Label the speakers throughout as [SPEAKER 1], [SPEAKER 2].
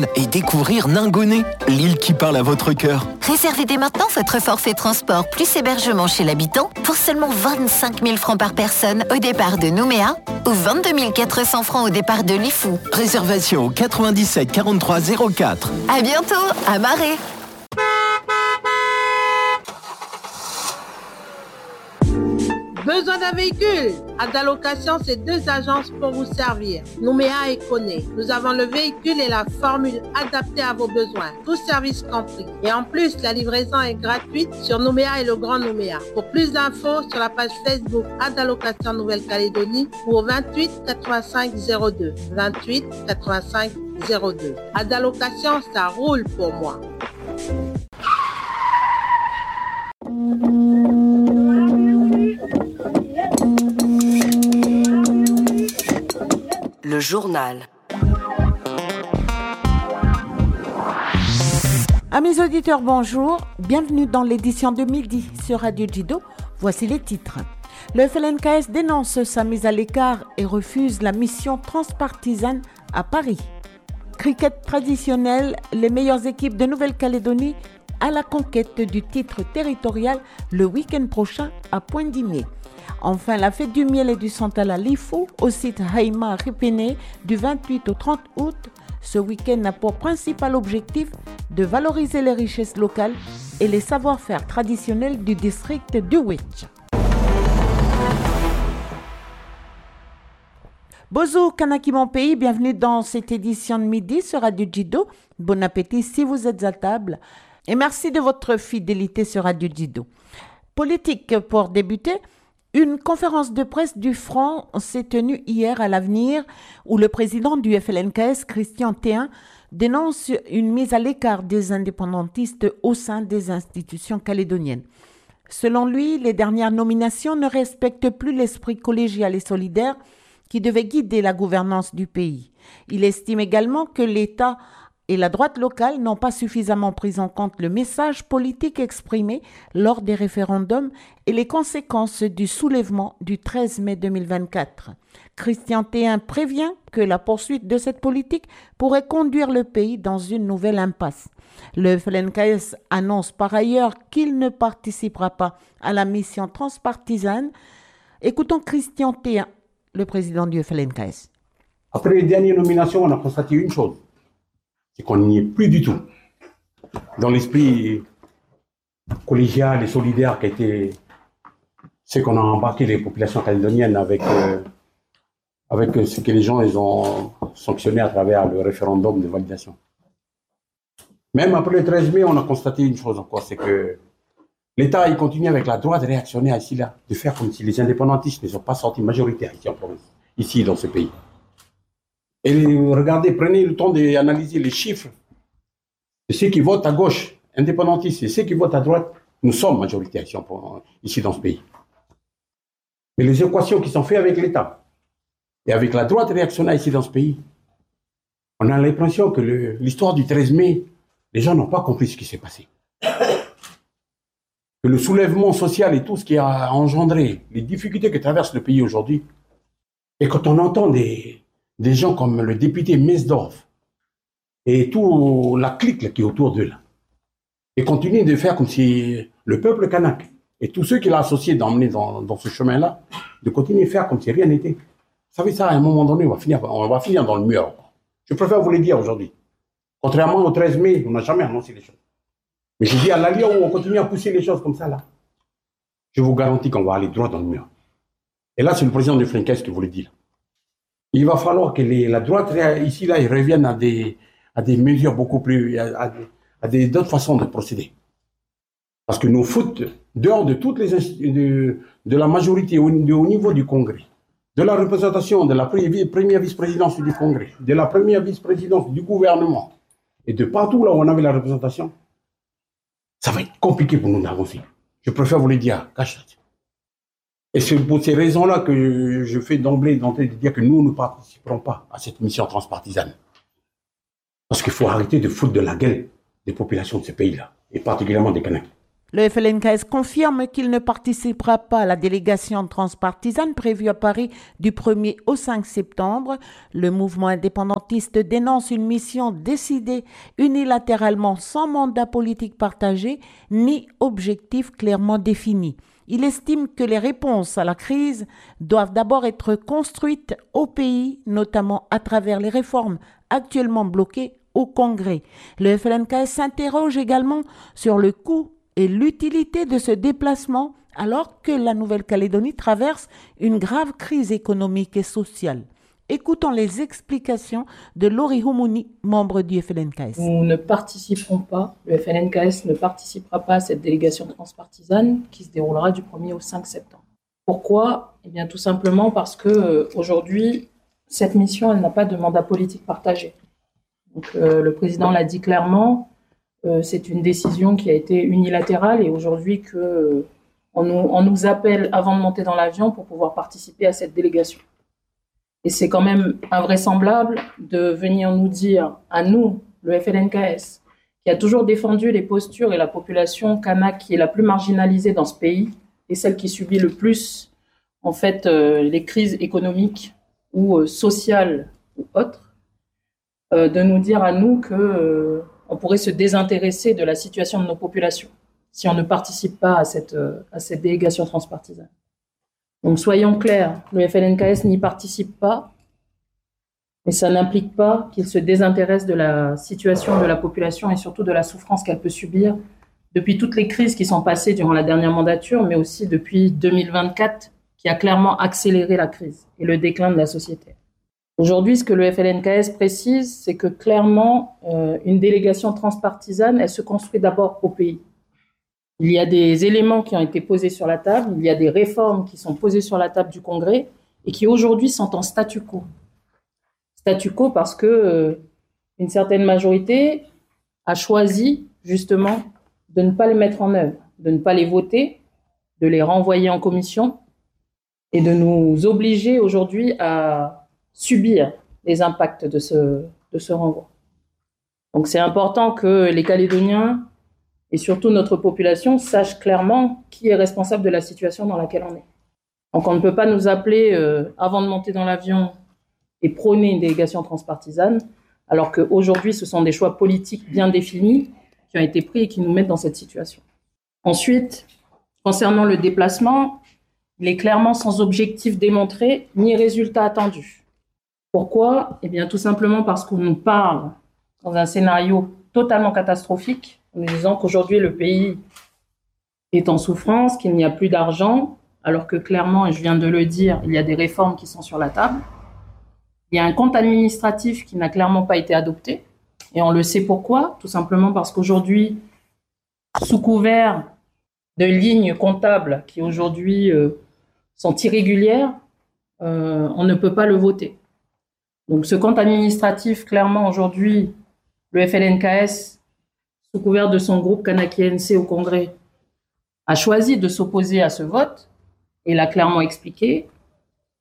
[SPEAKER 1] et découvrir Ningoné, l'île qui parle à votre cœur.
[SPEAKER 2] Réservez dès maintenant votre forfait transport plus hébergement chez l'habitant pour seulement 25 000 francs par personne au départ de Nouméa ou 22 400 francs au départ de Lifou.
[SPEAKER 1] Réservation au 97 43 04.
[SPEAKER 2] À bientôt, à Marais.
[SPEAKER 3] Besoin d'un véhicule? Adalocation, c'est 2 agences pour vous servir. Nouméa et Koné. Nous avons le véhicule et la formule adaptée à vos besoins. Tous services compris. Et en plus, la livraison est gratuite sur Nouméa et le Grand Nouméa. Pour plus d'infos, sur la page Facebook Adalocation Nouvelle-Calédonie ou au 28 85 02. 28 85 02. Adalocation, ça roule pour moi.
[SPEAKER 4] Le journal.
[SPEAKER 5] Amis auditeurs, bonjour. Bienvenue dans l'édition de midi sur Radio Djido. Voici les titres. Le FLNKS dénonce sa mise à l'écart et refuse la mission transpartisane à Paris. Cricket traditionnel, les meilleures équipes de Nouvelle-Calédonie à la conquête du titre territorial le week-end prochain à Pointe-Dimier. Enfin, la fête du miel et du santal à Lifou, au site Haïma Ripene, du 28 au 30 août. Ce week-end a pour principal objectif de valoriser les richesses locales et les savoir-faire traditionnels du district du Witch. Bonjour Kanaki mon pays, bienvenue dans cette édition de midi sur Radio Djido. Bon appétit si vous êtes à table et merci de votre fidélité sur Radio Djido. Politique pour débuter. Une conférence de presse du Front s'est tenue hier à l'Avenir où le président du FLNKS, Christian Théin, dénonce une mise à l'écart des indépendantistes au sein des institutions calédoniennes. Selon lui, les dernières nominations ne respectent plus l'esprit collégial et solidaire qui devait guider la gouvernance du pays. Il estime également que l'État et la droite locale n'ont pas suffisamment pris en compte le message politique exprimé lors des référendums et les conséquences du soulèvement du 13 mai 2024. Christian Théin prévient que la poursuite de cette politique pourrait conduire le pays dans une nouvelle impasse. Le FLNKS annonce par ailleurs qu'il ne participera pas à la mission transpartisane. Écoutons Christian Théin, le président du FLNKS.
[SPEAKER 6] Après les dernières nominations, on a constaté une chose. C'est qu'on n'y est plus du tout dans l'esprit collégial et solidaire qui a été ce qu'on a embarqué les populations calédoniennes avec ce que les gens ils ont sanctionné à travers le référendum de validation. Même après le 13 mai, on a constaté une chose encore, c'est que l'État il continue avec la droite réactionnaire ici là, de faire comme si les indépendantistes ne sont pas sortis majoritaires ici en province, ici dans ce pays. Et regardez, prenez le temps d'analyser les chiffres de ceux qui votent à gauche, indépendantistes, et ceux qui votent à droite. Nous sommes majoritaires ici dans ce pays. Mais les équations qui sont faites avec l'État et avec la droite réactionnaire ici dans ce pays, on a l'impression que l'histoire du 13 mai, les gens n'ont pas compris ce qui s'est passé. Que le soulèvement social et tout ce qui a engendré les difficultés que traverse le pays aujourd'hui, et quand on entend des gens comme le député Mesdorf et toute la clique là, qui est autour d'eux là, et continuent de faire comme si le peuple kanak et tous ceux qui l'ont associé d'emmener dans ce chemin-là, de continuer à faire comme si rien n'était. Vous savez ça, à un moment donné, on va finir dans le mur. Je préfère vous le dire aujourd'hui. Contrairement au 13 mai, on n'a jamais annoncé les choses. Mais je dis à l'allié où on continue à pousser les choses comme ça là, je vous garantis qu'on va aller droit dans le mur. Et là, c'est le président du FLNKS qui vous le dit là. Il va falloir que la droite, ici, là, ils reviennent à des mesures beaucoup plus, à d'autres façons de procéder. Parce que nous foutent dehors de toutes de la majorité au niveau du Congrès, de la représentation, de la première vice-présidence du Congrès, de la première vice-présidence du gouvernement, et de partout là où on avait la représentation, ça va être compliqué pour nous d'avancer. Je préfère vous le dire, cache. Et c'est pour ces raisons-là que je fais d'emblée de dire que nous ne participerons pas à cette mission transpartisane. Parce qu'il faut arrêter de foutre de la gueule des populations de ce pays-là, et particulièrement des Kanaks.
[SPEAKER 5] Le FLNKS confirme qu'il ne participera pas à la délégation transpartisane prévue à Paris du 1er au 5 septembre. Le mouvement indépendantiste dénonce une mission décidée unilatéralement sans mandat politique partagé ni objectif clairement défini. Il estime que les réponses à la crise doivent d'abord être construites au pays, notamment à travers les réformes actuellement bloquées au Congrès. Le FLNKS s'interroge également sur le coût et l'utilité de ce déplacement alors que la Nouvelle-Calédonie traverse une grave crise économique et sociale. Écoutons les explications de Lori Houmouni, membre du FLNKS.
[SPEAKER 4] Nous ne participerons pas, le FLNKS ne participera pas à cette délégation transpartisane qui se déroulera du 1er au 5 septembre. Pourquoi ? Eh bien, tout simplement parce qu'aujourd'hui, cette mission, elle n'a pas de mandat politique partagé. Donc, le président l'a dit clairement, c'est une décision qui a été unilatérale et aujourd'hui on nous appelle avant de monter dans l'avion pour pouvoir participer à cette délégation. Et c'est quand même invraisemblable de venir nous dire, à nous, le FLNKS, qui a toujours défendu les postures et la population kanak qui est la plus marginalisée dans ce pays et celle qui subit le plus, en fait, les crises économiques ou sociales ou autres, de nous dire à nous que on pourrait se désintéresser de la situation de nos populations si on ne participe pas à cette délégation transpartisane. Donc soyons clairs, le FLNKS n'y participe pas, mais ça n'implique pas qu'il se désintéresse de la situation de la population et surtout de la souffrance qu'elle peut subir depuis toutes les crises qui sont passées durant la dernière mandature, mais aussi depuis 2024, qui a clairement accéléré la crise et le déclin de la société. Aujourd'hui, ce que le FLNKS précise, c'est que clairement, une délégation transpartisane, elle se construit d'abord au pays. Il y a des éléments qui ont été posés sur la table, il y a des réformes qui sont posées sur la table du Congrès et qui aujourd'hui sont en statu quo. Statu quo parce que une certaine majorité a choisi justement de ne pas les mettre en œuvre, de ne pas les voter, de les renvoyer en commission et de nous obliger aujourd'hui à subir les impacts de ce renvoi. Donc c'est important que les Calédoniens et surtout notre population sachent clairement qui est responsable de la situation dans laquelle on est. Donc on ne peut pas nous appeler avant de monter dans l'avion et prôner une délégation transpartisane, alors qu'aujourd'hui ce sont des choix politiques bien définis qui ont été pris et qui nous mettent dans cette situation. Ensuite, concernant le déplacement, il est clairement sans objectif démontré ni résultat attendu. Pourquoi ? Eh bien, tout simplement parce qu'on nous parle dans un scénario totalement catastrophique, en nous disant qu'aujourd'hui, le pays est en souffrance, qu'il n'y a plus d'argent, alors que clairement, et je viens de le dire, il y a des réformes qui sont sur la table. Il y a un compte administratif qui n'a clairement pas été adopté, et on le sait pourquoi, tout simplement parce qu'aujourd'hui, sous couvert de lignes comptables qui aujourd'hui sont irrégulières, on ne peut pas le voter. Donc ce compte administratif, clairement aujourd'hui, le FLNKS, sous couvert de son groupe Kanaki-ANC au Congrès, a choisi de s'opposer à ce vote et l'a clairement expliqué. Pourquoi ?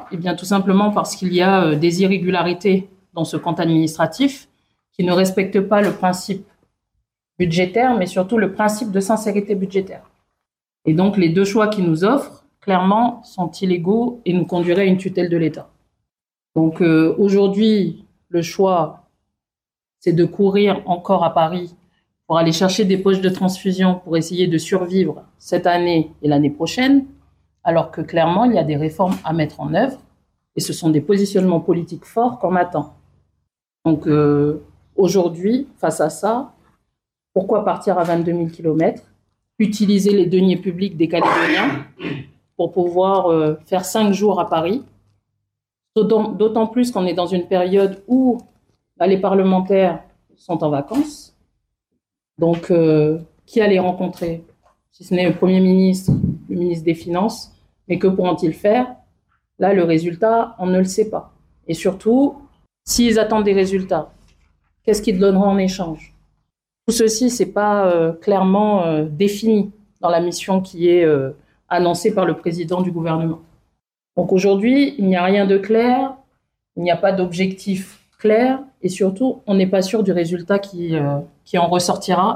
[SPEAKER 4] Eh bien tout simplement parce qu'il y a des irrégularités dans ce compte administratif qui ne respectent pas le principe budgétaire, mais surtout le principe de sincérité budgétaire. Et donc les deux choix qu'ils nous offrent, clairement, sont illégaux et nous conduiraient à une tutelle de l'État. Donc aujourd'hui, le choix, c'est de courir encore à Paris pour aller chercher des poches de transfusion pour essayer de survivre cette année et l'année prochaine, alors que clairement, il y a des réformes à mettre en œuvre et ce sont des positionnements politiques forts qu'on attend. Donc aujourd'hui, face à ça, pourquoi partir à 22 000 km, utiliser les deniers publics des Calédoniens pour pouvoir faire 5 jours à Paris, d'autant plus qu'on est dans une période où les parlementaires sont en vacances. Donc, qui allait rencontrer, si ce n'est le Premier ministre, le ministre des Finances, mais que pourront-ils faire ? Là, le résultat, on ne le sait pas. Et surtout, s'ils attendent des résultats, qu'est-ce qu'ils donneront en échange ? Tout ceci, ce n'est pas clairement défini dans la mission qui est annoncée par le président du gouvernement. Donc aujourd'hui, il n'y a rien de clair, il n'y a pas d'objectif clair et surtout, on n'est pas sûr du résultat qui en ressortira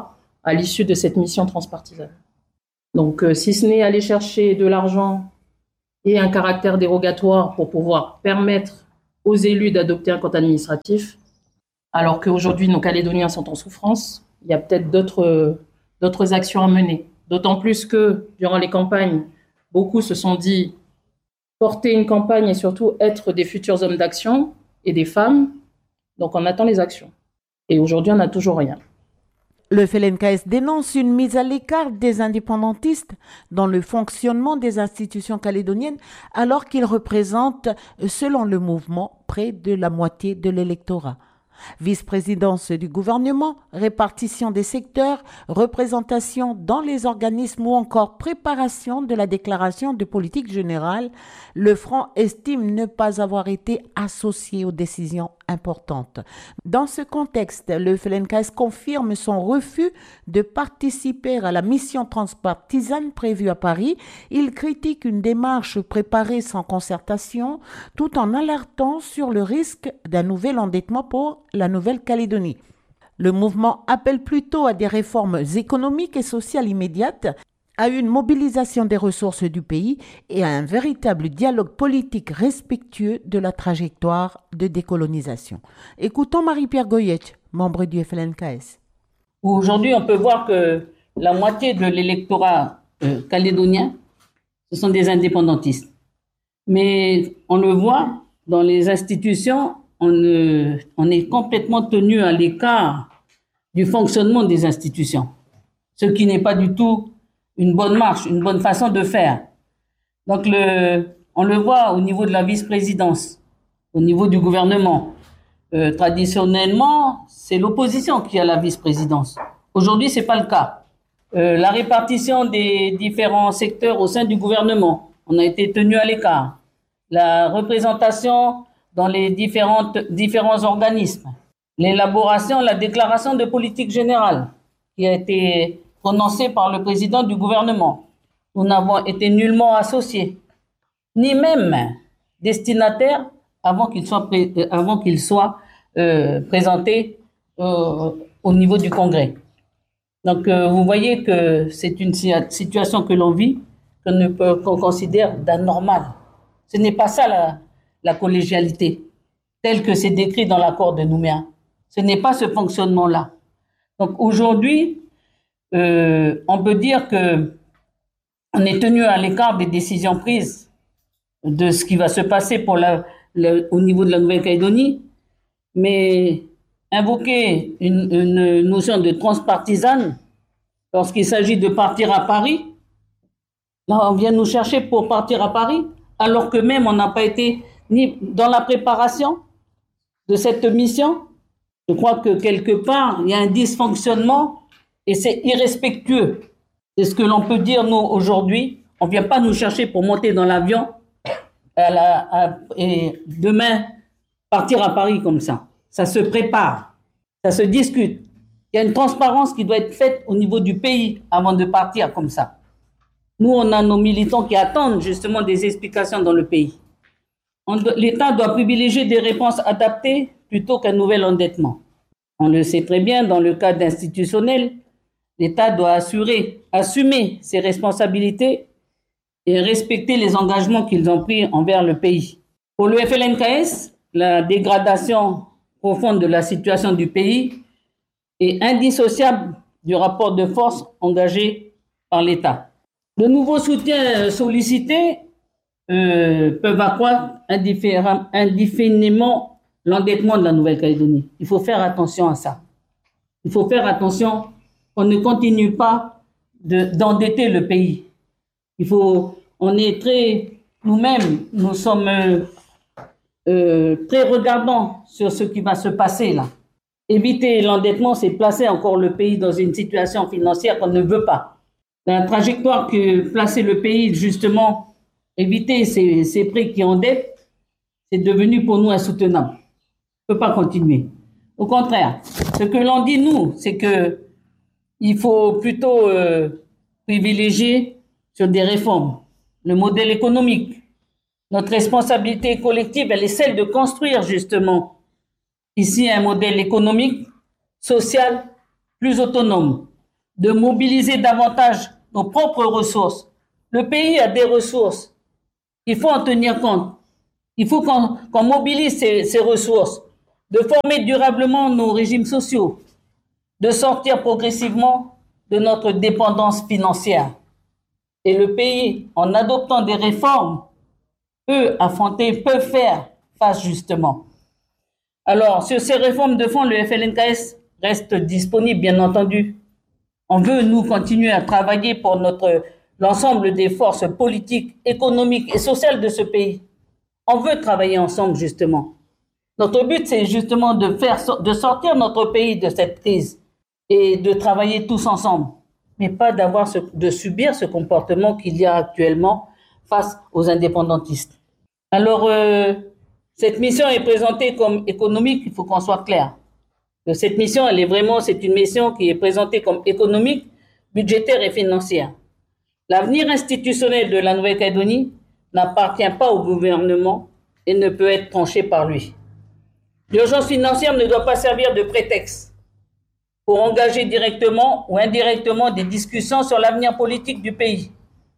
[SPEAKER 4] à l'issue de cette mission transpartisane. Donc, si ce n'est aller chercher de l'argent et un caractère dérogatoire pour pouvoir permettre aux élus d'adopter un compte administratif, alors qu'aujourd'hui nos Calédoniens sont en souffrance, il y a peut-être d'autres actions à mener. D'autant plus que, durant les campagnes, beaucoup se sont dit porter une campagne et surtout être des futurs hommes d'action et des femmes. Donc, on attend les actions. Et aujourd'hui, on n'a toujours rien.
[SPEAKER 5] Le FLNKS dénonce une mise à l'écart des indépendantistes dans le fonctionnement des institutions calédoniennes, alors qu'ils représentent, selon le mouvement, près de la moitié de l'électorat. Vice-présidence du gouvernement, répartition des secteurs, représentation dans les organismes ou encore préparation de la déclaration de politique générale, le Front estime ne pas avoir été associé aux décisions importantes. Dans ce contexte, le FLNKS confirme son refus de participer à la mission transpartisane prévue à Paris. Il critique une démarche préparée sans concertation, tout en alertant sur le risque d'un nouvel endettement pour la Nouvelle-Calédonie. Le mouvement appelle plutôt à des réformes économiques et sociales immédiates, à une mobilisation des ressources du pays et à un véritable dialogue politique respectueux de la trajectoire de décolonisation. Écoutons Marie-Pierre Goyetch, membre du FLNKS.
[SPEAKER 7] Aujourd'hui, on peut voir que la moitié de l'électorat calédonien, ce sont des indépendantistes. Mais on le voit, dans les institutions, on est complètement tenu à l'écart du fonctionnement des institutions, ce qui n'est pas du tout une bonne marche, une bonne façon de faire. Donc, on le voit au niveau de la vice-présidence, au niveau du gouvernement. Traditionnellement, c'est l'opposition qui a la vice-présidence. Aujourd'hui, c'est pas le cas. La répartition des différents secteurs au sein du gouvernement, on a été tenu à l'écart. La représentation dans les différents organismes. L'élaboration, la déclaration de politique générale qui a été prononcée par le président du gouvernement. Nous n'avons été nullement associés, ni même destinataires avant qu'il soit présenté au niveau du Congrès. Donc, vous voyez que c'est une situation que l'on vit, qu'on considère d'anormal. Ce n'est pas ça la collégialité, telle que c'est décrit dans l'accord de Nouméa. Ce n'est pas ce fonctionnement-là. Donc, aujourd'hui, on peut dire que on est tenu à l'écart des décisions prises de ce qui va se passer au niveau de la Nouvelle-Calédonie, mais invoquer une notion de transpartisane lorsqu'il s'agit de partir à Paris, là on vient nous chercher pour partir à Paris, alors que même on n'a pas été ni dans la préparation de cette mission. Je crois que quelque part, il y a un dysfonctionnement et c'est irrespectueux. C'est ce que l'on peut dire, nous, aujourd'hui. On ne vient pas nous chercher pour monter dans l'avion et demain partir à Paris comme ça. Ça se prépare, ça se discute. Il y a une transparence qui doit être faite au niveau du pays avant de partir comme ça. Nous, on a nos militants qui attendent justement des explications dans le pays. L'État doit privilégier des réponses adaptées plutôt qu'un nouvel endettement. On le sait très bien, dans le cadre institutionnel, l'État doit assumer ses responsabilités et respecter les engagements qu'ils ont pris envers le pays. Pour le FLNKS, la dégradation profonde de la situation du pays est indissociable du rapport de force engagé par l'État. De nouveaux soutiens sollicités peuvent accroître indéfiniment l'endettement de la Nouvelle-Calédonie. Il faut faire attention à ça. Il faut faire attention qu'on ne continue pas d'endetter le pays. Nous sommes très regardants sur ce qui va se passer là. Éviter l'endettement, c'est placer encore le pays dans une situation financière qu'on ne veut pas. La trajectoire que placer le pays, justement, éviter ces prêts qui endettent, c'est devenu pour nous insoutenable. On ne peut pas continuer. Au contraire, ce que l'on dit, nous, c'est que il faut plutôt privilégier sur des réformes, le modèle économique. Notre responsabilité collective, elle est celle de construire justement ici un modèle économique, social, plus autonome. de mobiliser davantage nos propres ressources. Le pays a des ressources. Il faut en tenir compte. Il faut qu'on mobilise ces ressources, de former durablement nos régimes sociaux, de sortir progressivement de notre dépendance financière. Et le pays, en adoptant des réformes, peut faire face justement. Alors, sur ces réformes de fond, le FLNKS reste disponible, bien entendu. On veut, nous, continuer à travailler pour l'ensemble des forces politiques, économiques et sociales de ce pays. On veut travailler ensemble, justement. Notre but, c'est justement de sortir notre pays de cette crise et de travailler tous ensemble, mais pas de subir ce comportement qu'il y a actuellement face aux indépendantistes. Alors, cette mission est présentée comme économique, il faut qu'on soit clair. Cette mission, c'est une mission qui est présentée comme économique, budgétaire et financière. L'avenir institutionnel de la Nouvelle-Calédonie n'appartient pas au gouvernement et ne peut être tranché par lui. L'urgence financière ne doit pas servir de prétexte pour engager directement ou indirectement des discussions sur l'avenir politique du pays,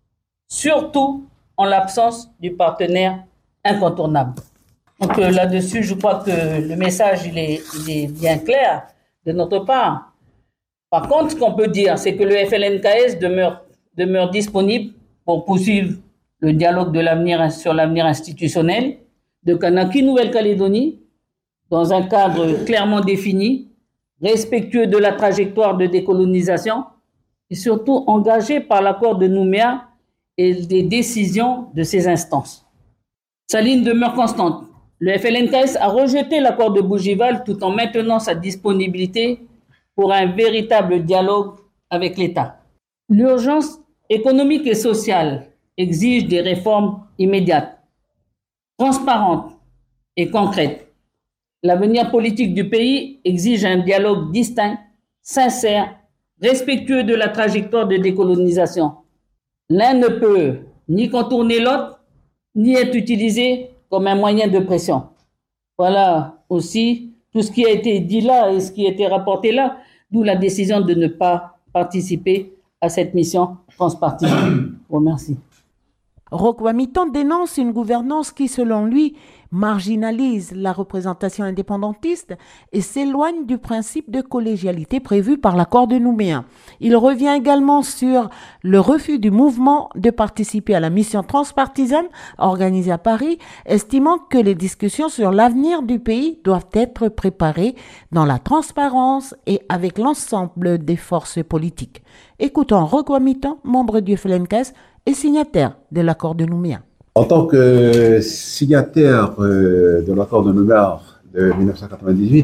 [SPEAKER 7] surtout en l'absence du partenaire incontournable. Donc là-dessus, je crois que le message il est bien clair de notre part. Par contre, ce qu'on peut dire, c'est que le FLNKS demeure disponible pour poursuivre le dialogue sur l'avenir institutionnel de Kanaki Nouvelle-Calédonie dans un cadre clairement défini, respectueux de la trajectoire de décolonisation et surtout engagé par l'accord de Nouméa et des décisions de ces instances. Sa ligne demeure constante. Le FLNKS a rejeté l'accord de Bougival tout en maintenant sa disponibilité pour un véritable dialogue avec l'État. L'urgence économique et sociale exige des réformes immédiates, transparentes et concrètes. L'avenir politique du pays exige un dialogue distinct, sincère, respectueux de la trajectoire de décolonisation. L'un ne peut ni contourner l'autre, ni être utilisé comme un moyen de pression. Voilà aussi tout ce qui a été dit là et ce qui a été rapporté là, d'où la décision de ne pas participer à cette mission transpartisane. Je vous remercie.
[SPEAKER 5] Rokwamitan dénonce une gouvernance qui, selon lui, marginalise la représentation indépendantiste et s'éloigne du principe de collégialité prévu par l'accord de Nouméa. Il revient également sur le refus du mouvement de participer à la mission transpartisane organisée à Paris, estimant que les discussions sur l'avenir du pays doivent être préparées dans la transparence et avec l'ensemble des forces politiques. Écoutons Rokwamitan, membre du FLNKS et signataire de l'accord de Nouméa.
[SPEAKER 8] En tant que signataire de l'accord de Nouméa de 1998,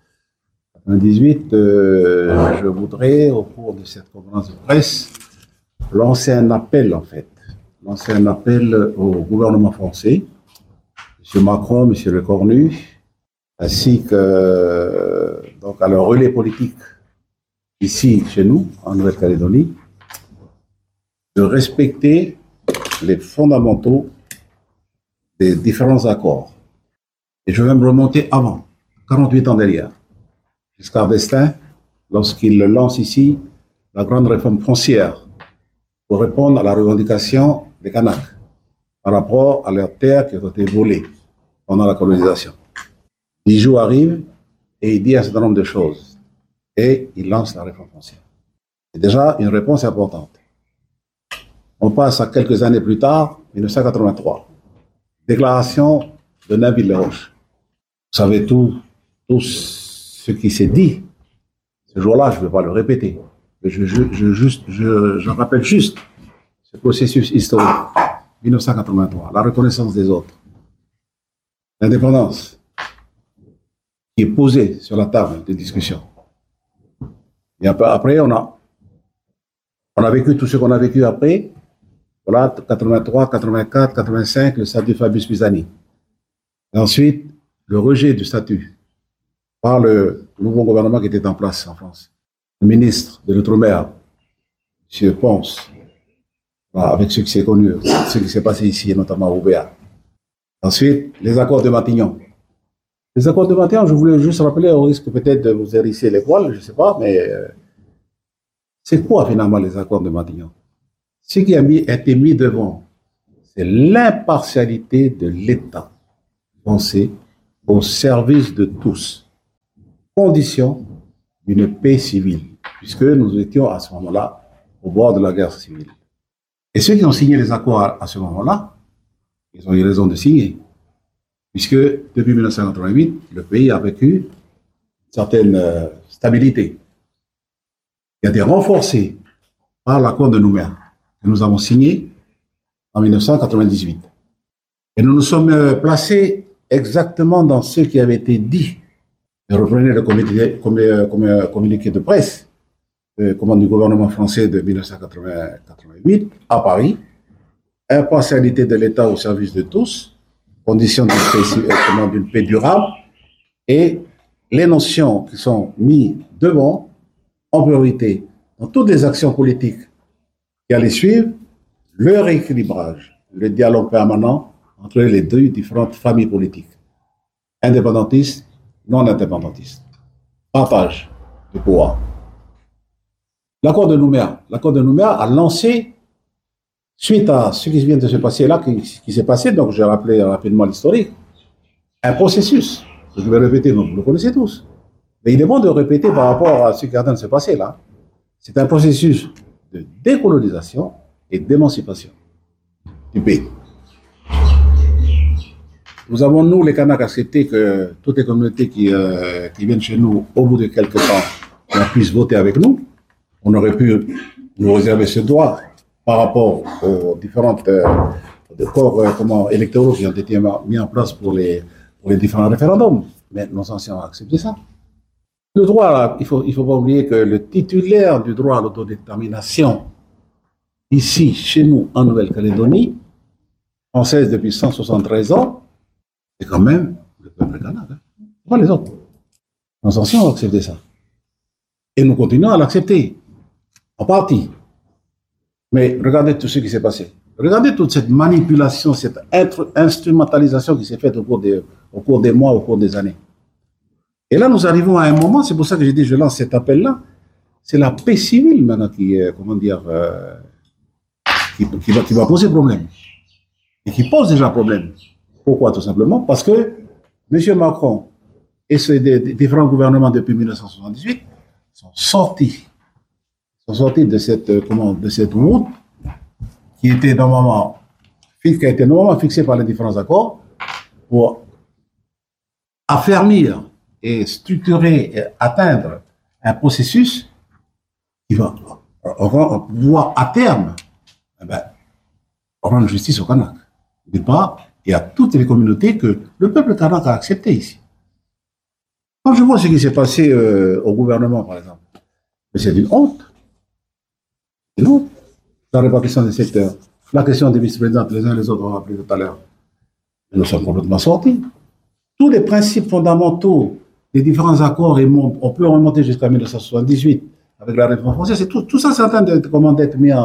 [SPEAKER 8] je voudrais, au cours de cette conférence de presse, lancer un appel au gouvernement français, M. Macron, M. Le Cornu, ainsi que donc à leur relais politique ici, chez nous, en Nouvelle-Calédonie, de respecter les fondamentaux des différents accords. Et je vais me remonter avant, 48 ans derrière, Giscard d'Estaing, lorsqu'il lance ici la grande réforme foncière pour répondre à la revendication des Kanaks par rapport à leurs terres qui ont été volées pendant la colonisation. Bijou arrive et il dit un certain nombre de choses et il lance la réforme foncière. C'est déjà une réponse importante. On passe à quelques années plus tard, 1983. Déclaration de Nainville-les-Roches. Vous savez tout ce qui s'est dit. Ce jour-là, je ne vais pas le répéter. Mais je rappelle juste ce processus historique. 1983, la reconnaissance des autres. L'indépendance qui est posée sur la table de discussion. Et après, on a vécu tout ce qu'on a vécu après. Voilà, 83, 84, 85, le statut Fabius Pisani. Et ensuite, le rejet du statut par le nouveau gouvernement qui était en place en France. Le ministre de l'Outre-mer, M. Ponce, avec ce qui s'est connu, ce qui s'est passé ici, et notamment au Béa. Ensuite, les accords de Matignon. Les accords de Matignon, je voulais juste rappeler, au risque peut-être de vous hérisser les poils, je ne sais pas, mais C'est quoi finalement les accords de Matignon? Ce qui a été mis devant, c'est l'impartialité de l'État français au service de tous, condition d'une paix civile, puisque nous étions à ce moment-là au bord de la guerre civile. Et ceux qui ont signé les accords à ce moment-là, ils ont eu raison de signer, puisque depuis 1988, le pays a vécu une certaine stabilité, qui a été renforcée par l'accord de Nouméa, que nous avons signé en 1998. Et nous nous sommes placés exactement dans ce qui avait été dit. Je reprenais le communiqué de presse du gouvernement français de 1988 à Paris. Impartialité de l'État au service de tous, conditions d'une paix durable, et les notions qui sont mises devant en priorité dans toutes les actions politiques qui allaient suivre, le rééquilibrage, le dialogue permanent entre les deux différentes familles politiques, indépendantistes, non indépendantistes, partage de pouvoir. L'accord de Nouméa a lancé, suite à ce qui vient de se passer là, qui s'est passé, donc j'ai rappelé rapidement l'historique, un processus, je vais répéter, vous le connaissez tous, mais il est bon de répéter par rapport à ce qui est en train de se passer là. C'est un processus de décolonisation et d'émancipation du pays. Nous avons, nous, les Kanaks, accepté que toutes les communautés qui viennent chez nous, au bout de quelques temps, puissent voter avec nous. On aurait pu nous réserver ce droit par rapport aux différentes corps électoraux qui ont été mis en place pour les différents référendums. Mais nos anciens ont accepté ça. Le droit, là, il faut pas oublier que le titulaire du droit à l'autodétermination, ici, chez nous, en Nouvelle-Calédonie, française depuis 173 ans, c'est quand même le peuple kanak. Pas les autres. Nos anciens ont accepté ça. Et nous continuons à l'accepter. En partie. Mais regardez tout ce qui s'est passé. Regardez toute cette manipulation, cette instrumentalisation qui s'est faite au cours des mois, au cours des années. Et là, nous arrivons à un moment, c'est pour ça que j'ai dit, je lance cet appel-là, c'est la paix civile maintenant qui va poser problème. Et qui pose déjà problème. Pourquoi? Tout simplement parce que M. Macron et ses différents gouvernements depuis 1978 sont sortis de cette route qui a été normalement fixée par les différents accords pour affermir et structurer et atteindre un processus qui va pouvoir à terme rendre justice au Kanak. De part, et à toutes les communautés que le peuple kanak a accepté ici. Quand je vois ce qui s'est passé au gouvernement, par exemple, c'est une honte. C'est une honte. La répartition des secteurs, la question des vice-présidents, les uns et les autres ont rappelé tout à l'heure. Nous sommes complètement sortis. Tous les principes fondamentaux des différents accords, et on peut remonter jusqu'à 1978 avec la réforme française, tout ça c'est en train d'être mis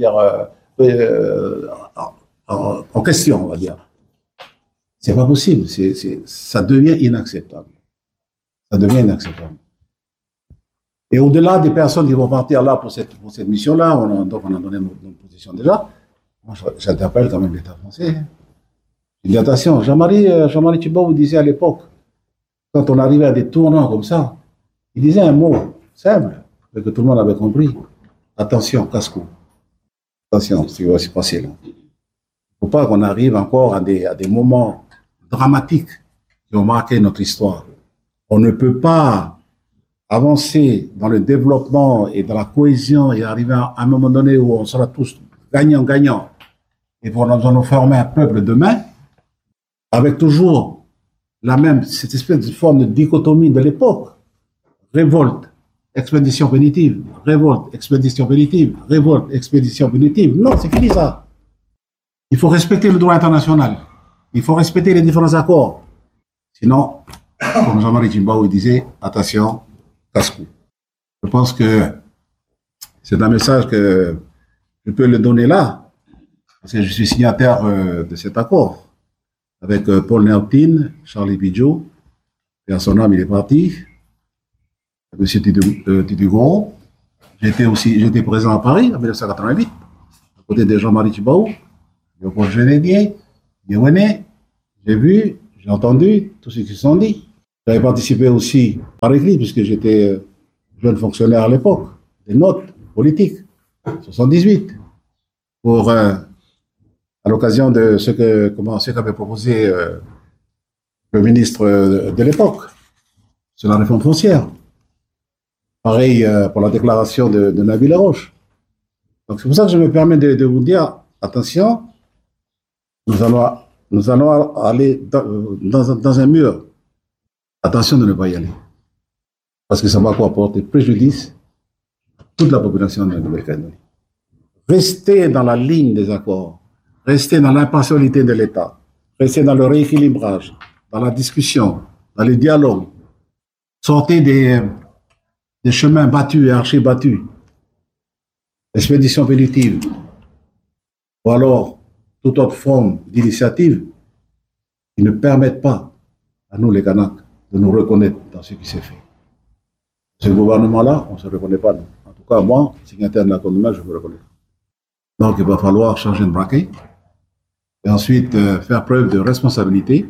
[SPEAKER 8] en question, on va dire. C'est pas possible, ça devient inacceptable. Ça devient inacceptable. Et au-delà des personnes qui vont partir là pour cette mission-là, on a donné notre position déjà. Moi, j'interpelle quand même l'État français. Il dit attention, Jean-Marie Tchibo vous disait à l'époque, quand on arrivait à des tournants comme ça, il disait un mot simple, mais que tout le monde avait compris. Attention, casse-cou. Attention, ce qui va se passer là. Il ne faut pas qu'on arrive encore à des moments dramatiques qui ont marqué notre histoire. On ne peut pas avancer dans le développement et dans la cohésion et arriver à un moment donné où on sera tous gagnants et pour nous former un peuple demain avec toujours cette espèce de forme de dichotomie de l'époque. Révolte, expédition punitive, révolte, expédition punitive, révolte, expédition punitive. Non, c'est fini ça. Il faut respecter le droit international. Il faut respecter les différents accords. Sinon, comme Jean-Marie Tchimbao disait, attention, casse-cou. Je pense que c'est un message que je peux le donner là, parce que je suis signataire de cet accord avec Paul Néoptine, Charlie Pidgeot, et à son âme il est parti, M. Tidugon, J'étais présent à Paris en 1988, à côté de Jean-Marie Tjibaou, Léopold Génédier, Yéwené. J'ai vu, j'ai entendu tout ce qui se sont dit. J'avais participé aussi par écrit, puisque j'étais jeune fonctionnaire à l'époque, des notes politiques, 78, pour, à l'occasion de ce qu'avait proposé le ministre de l'époque sur la réforme foncière. Pareil pour la déclaration de Nabil Laroche. Donc c'est pour ça que je me permets de vous dire, attention, nous allons aller dans un mur. Attention de ne pas y aller. Parce que ça va apporter préjudice à toute la population de la Nouvelle-Calédonie. Restez dans la ligne des accords. Restez dans l'impartialité de l'État. Restez dans le rééquilibrage, dans la discussion, dans le dialogue. Sortez des chemins battus et archi-battus. Expédition punitive. Ou alors toute autre forme d'initiative qui ne permettent pas à nous, les Kanaks, de nous reconnaître dans ce qui s'est fait. Ce gouvernement-là, on ne se reconnaît pas, nous. En tout cas, moi, signataire de l'accord de Nouméa, je me reconnais. Donc, il va falloir changer de braquet et ensuite faire preuve de responsabilité,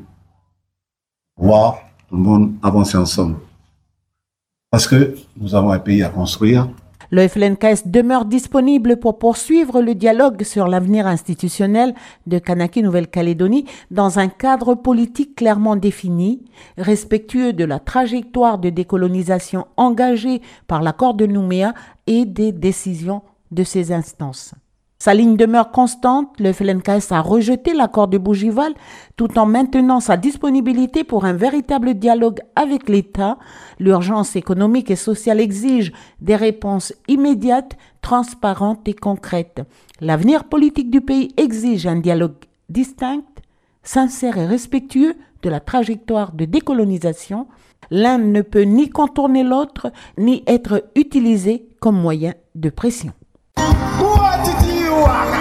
[SPEAKER 8] voir tout le monde avancer ensemble. Parce que nous avons un pays à construire.
[SPEAKER 5] Le FLNKS demeure disponible pour poursuivre le dialogue sur l'avenir institutionnel de Kanaki Nouvelle-Calédonie dans un cadre politique clairement défini, respectueux de la trajectoire de décolonisation engagée par l'accord de Nouméa et des décisions de ses instances. Sa ligne demeure constante, le FLNKS a rejeté l'accord de Bougival tout en maintenant sa disponibilité pour un véritable dialogue avec l'État. L'urgence économique et sociale exige des réponses immédiates, transparentes et concrètes. L'avenir politique du pays exige un dialogue distinct, sincère et respectueux de la trajectoire de décolonisation. L'un ne peut ni contourner l'autre, ni être utilisé comme moyen de pression.
[SPEAKER 9] What did you